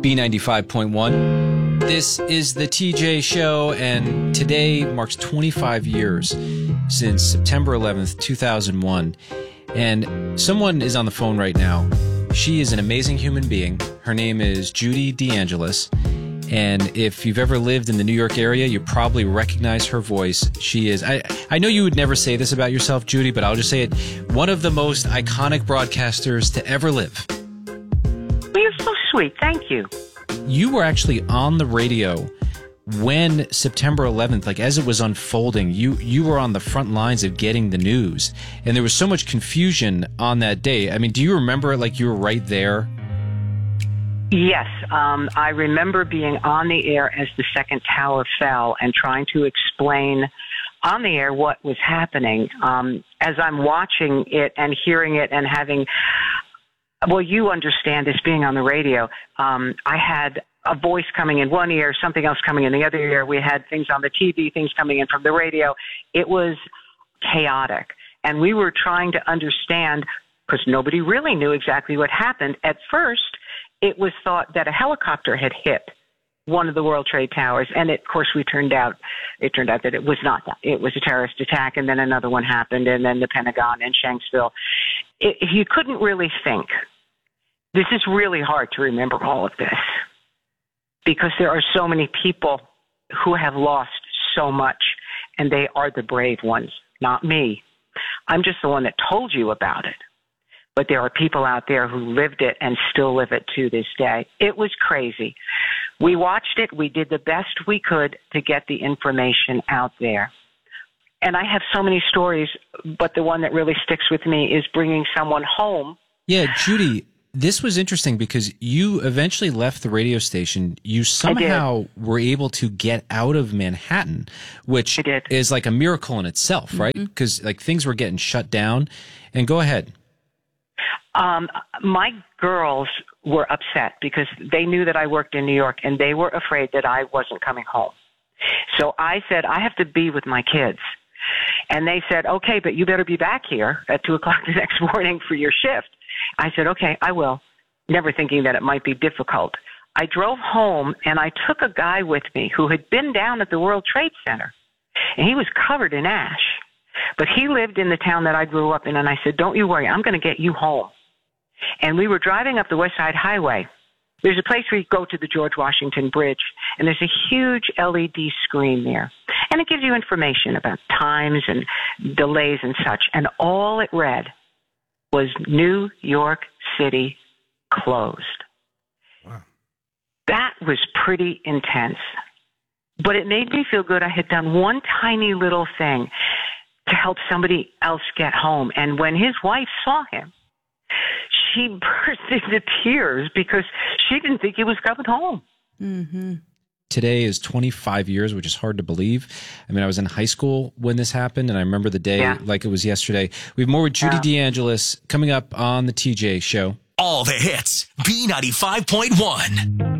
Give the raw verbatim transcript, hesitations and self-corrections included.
B ninety-five point one. This is the T J Show, and today marks twenty-five years since September eleventh, two thousand one. And someone is on the phone right now. She is an amazing human being. Her name is Judy DeAngelis. And if you've ever lived in the New York area, you probably recognize her voice. She is, I, I know you would never say this about yourself, Judy, but I'll just say it, one of the most iconic broadcasters to ever live. Well, you're so sweet. Thank you. You were actually on the radio when September eleventh, like as it was unfolding, you, you were on the front lines of getting the news. And there was so much confusion on that day. I mean, do you remember it like you were right there? Yes, um, I remember being on the air as the second tower fell and trying to explain on the air what was happening. Um, as I'm watching it and hearing it and having, well, you understand this being on the radio. Um, I had a voice coming in one ear, something else coming in the other ear. We had things on the T V, things coming in from the radio. It was chaotic. And we were trying to understand, because nobody really knew exactly what happened. At first, it was thought that a helicopter had hit one of the World Trade Towers, and it, of course, we turned out it turned out that it was not that. It was a terrorist attack, and then another one happened, and then the Pentagon and Shanksville. It, you couldn't really think. This is really hard to remember all of this because there are so many people who have lost so much, and they are the brave ones, not me. I'm just the one that told you about it. But there are people out there who lived it and still live it to this day. It was crazy. We watched it. We did the best we could to get the information out there. And I have so many stories, but the one that really sticks with me is bringing someone home. Yeah, Judy, this was interesting because you eventually left the radio station. You somehow were able to get out of Manhattan, which is like a miracle in itself, right? Because mm-hmm. like things were getting shut down. And go ahead. Um, my girls were upset because they knew that I worked in New York and they were afraid that I wasn't coming home. So I said, I have to be with my kids. And they said, okay, but you better be back here at two o'clock the next morning for your shift. I said, okay, I will, never thinking that it might be difficult. I drove home and I took a guy with me who had been down at the World Trade Center and he was covered in ash. But he lived in the town that I grew up in, and I said, don't you worry, I'm going to get you home. And we were driving up the West Side Highway. There's a place where you go to the George Washington Bridge, and there's a huge L E D screen there. And it gives you information about times and delays and such. And all it read was New York City closed. Wow. That was pretty intense. But it made me feel good. I had done one tiny little thing to help somebody else get home. And when his wife saw him, she burst into tears because she didn't think he was coming home. Mm-hmm. Today is twenty-five years, which is hard to believe. I mean, I was in high school when this happened, and I remember the day yeah. like it was yesterday. We have more with Judy yeah. DeAngelis coming up on the T J Show. All the hits, B ninety-five point one.